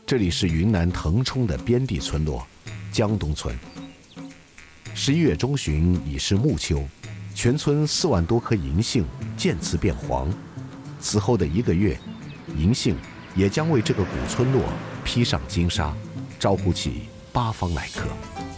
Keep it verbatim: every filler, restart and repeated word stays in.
这里是云南腾冲的边地村落江东村。十一月中旬已是暮秋，全村四万多棵银杏渐次变黄。此后的一个月，银杏也将为这个古村落披上金纱，招呼起八方来客。